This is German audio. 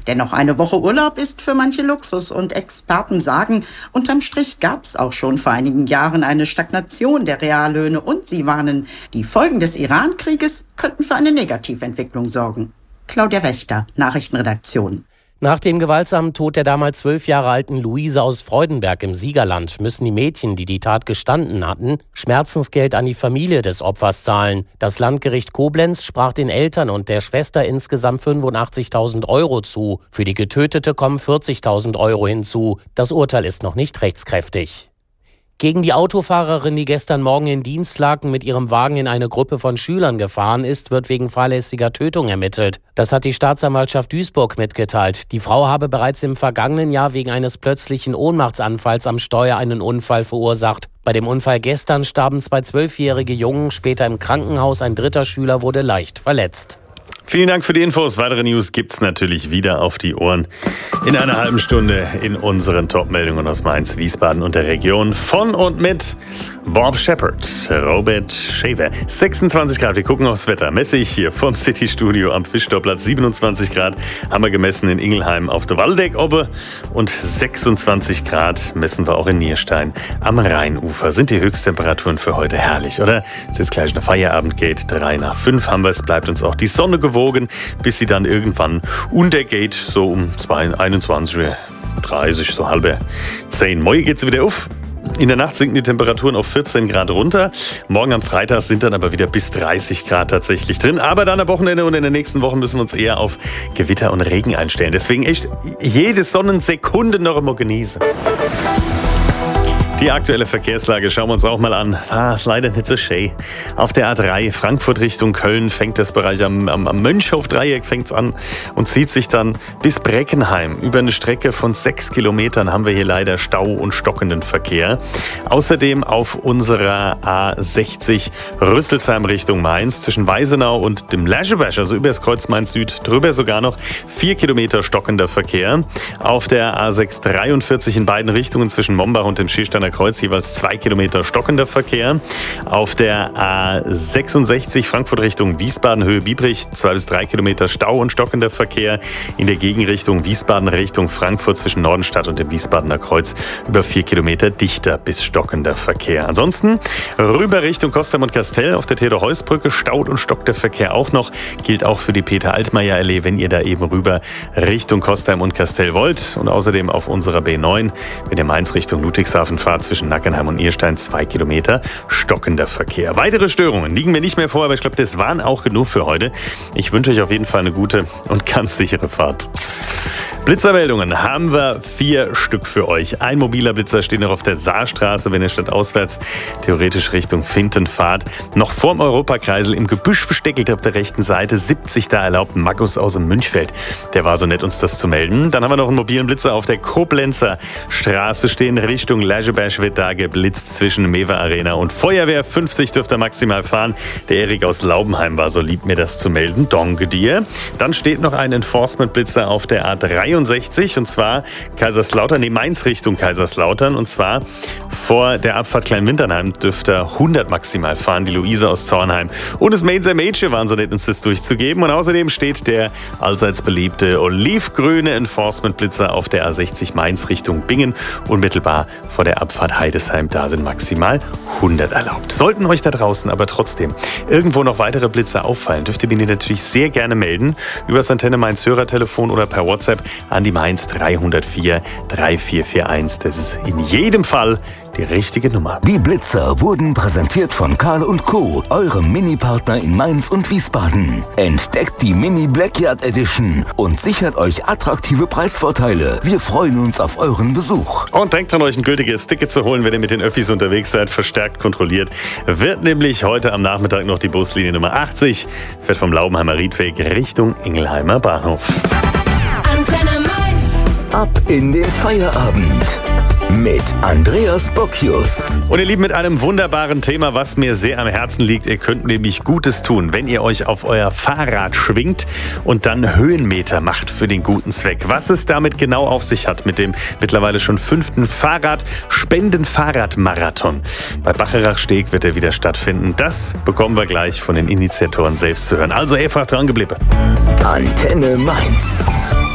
Dennoch eine Woche Urlaub ist für manche Luxus und Experten sagen, unterm Strich gab es auch schon vor einigen Jahren eine Stagnation der Reallöhne und sie warnen, die Folgen des Iran-Krieges könnten für eine Negativentwicklung sorgen. Claudia Wächter, Nachrichtenredaktion. Nach dem gewaltsamen Tod der damals 12 Jahre alten Luise aus Freudenberg im Siegerland müssen die Mädchen, die die Tat gestanden hatten, Schmerzensgeld an die Familie des Opfers zahlen. Das Landgericht Koblenz sprach den Eltern und der Schwester insgesamt 85.000 Euro zu. Für die Getötete kommen 40.000 Euro hinzu. Das Urteil ist noch nicht rechtskräftig. Gegen die Autofahrerin, die gestern Morgen in Dienstlaken mit ihrem Wagen in eine Gruppe von Schülern gefahren ist, wird wegen fahrlässiger Tötung ermittelt. Das hat die Staatsanwaltschaft Duisburg mitgeteilt. Die Frau habe bereits im vergangenen Jahr wegen eines plötzlichen Ohnmachtsanfalls am Steuer einen Unfall verursacht. Bei dem Unfall gestern starben 2 12-jährige Jungen, später im Krankenhaus. Ein dritter Schüler wurde leicht verletzt. Vielen Dank für die Infos. Weitere News gibt's natürlich wieder auf die Ohren in einer halben Stunde in unseren Top-Meldungen aus Mainz, Wiesbaden und der Region. Von und mit Bob Shepard, Robert Shaver. 26 Grad, wir gucken aufs Wetter. Messe ich hier vom City-Studio am Fischtorplatz. 27 Grad haben wir gemessen in Ingelheim auf der Waldeck-Obbe. Und 26 Grad messen wir auch in Nierstein am Rheinufer. Sind die Höchsttemperaturen für heute herrlich, oder? Es ist jetzt gleich eine Feierabend geht. 3 nach 5 haben wir es. Bleibt uns auch die Sonne gewogen, bis sie dann irgendwann untergeht, so um 21:30 Uhr, so 9:30. Morgen geht sie wieder auf. In der Nacht sinken die Temperaturen auf 14 Grad runter. Morgen am Freitag sind dann aber wieder bis 30 Grad tatsächlich drin. Aber dann am Wochenende und in der nächsten Woche müssen wir uns eher auf Gewitter und Regen einstellen. Deswegen echt jede Sonnensekunde noch einmal genießen. Die aktuelle Verkehrslage schauen wir uns auch mal an. Ist leider nicht so schön. Auf der A3 Frankfurt Richtung Köln fängt das Bereich am Mönchhof-Dreieck fängt's an und zieht sich dann bis Breckenheim. Über eine Strecke von 6 Kilometern haben wir hier leider Stau und stockenden Verkehr. Außerdem auf unserer A60 Rüsselsheim Richtung Mainz zwischen Weisenau und dem Lescheberg, also über das Kreuz Mainz Süd, drüber sogar noch 4 Kilometer stockender Verkehr. Auf der A6 43 in beiden Richtungen zwischen Mombach und dem Schiersteiner Kreuz jeweils 2 Kilometer stockender Verkehr. Auf der A66 Frankfurt Richtung Wiesbaden Höhe Biebrich 2 bis 3 Kilometer Stau und stockender Verkehr. In der Gegenrichtung Wiesbaden Richtung Frankfurt zwischen Nordenstadt und dem Wiesbadener Kreuz über 4 Kilometer dichter bis stockender Verkehr. Ansonsten rüber Richtung Kostheim und Kastell auf der Theodor-Heuss-Brücke staut und stockt der Verkehr auch noch. Gilt auch für die Peter-Altmaier-Allee, wenn ihr da eben rüber Richtung Kostheim und Kastell wollt. Und außerdem auf unserer B9, wenn ihr Mainz Richtung Ludwigshafen fahrt, zwischen Nackenheim und Nierstein 2 Kilometer stockender Verkehr. Weitere Störungen liegen mir nicht mehr vor, aber ich glaube, das waren auch genug für heute. Ich wünsche euch auf jeden Fall eine gute und ganz sichere Fahrt. Blitzermeldungen haben wir 4 Stück für euch. Ein mobiler Blitzer steht noch auf der Saarstraße, wenn ihr stadtauswärts theoretisch Richtung Finten fahrt. Noch vorm Europakreisel im Gebüsch versteckelt auf der rechten Seite 70 da erlaubten Markus aus dem Münchfeld. Der war so nett, uns das zu melden. Dann haben wir noch einen mobilen Blitzer auf der Koblenzer Straße stehen. Richtung Lescheberg wird da geblitzt zwischen Mewe Arena und Feuerwehr. 50 dürft ihr maximal fahren. Der Erik aus Laubenheim war so lieb, mir das zu melden. Danke dir. Dann steht noch ein Enforcement-Blitzer auf der A63 und zwar Mainz Richtung Kaiserslautern und zwar vor der Abfahrt Kleinwinternheim dürft ihr 100 maximal fahren. Die Luise aus Zornheim und das Mädchen waren so nett, uns das durchzugeben. Und außerdem steht der allseits beliebte olivgrüne Enforcement-Blitzer auf der A60 Mainz Richtung Bingen unmittelbar vor der Abfahrt Heidesheim. Da sind maximal 100 erlaubt. Sollten euch da draußen aber trotzdem irgendwo noch weitere Blitzer auffallen, dürft ihr mir natürlich sehr gerne melden über das Antenne Mainz Hörertelefon oder per WhatsApp an die Mainz 304 3441. Das ist in jedem Fall die richtige Nummer. Die Blitzer wurden präsentiert von Karl & Co., eurem Mini-Partner in Mainz und Wiesbaden. Entdeckt die Mini Blackyard Edition und sichert euch attraktive Preisvorteile. Wir freuen uns auf euren Besuch. Und denkt dran, euch ein gültiges Ticket zu holen, wenn ihr mit den Öffis unterwegs seid. Verstärkt kontrolliert wird nämlich heute am Nachmittag noch die Buslinie Nummer 80, fährt vom Laubenheimer Riedweg Richtung Ingelheimer Bahnhof. Antenne Mainz. Ab in den Feierabend mit Andreas Bocchius. Und ihr Lieben, mit einem wunderbaren Thema, was mir sehr am Herzen liegt. Ihr könnt nämlich Gutes tun, wenn ihr euch auf euer Fahrrad schwingt und dann Höhenmeter macht für den guten Zweck. Was es damit genau auf sich hat mit dem mittlerweile schon 5. Fahrradmarathon. Bei Bacharachsteg wird er wieder stattfinden. Das bekommen wir gleich von den Initiatoren selbst zu hören. Also einfach dran geblieben. Antenne Mainz.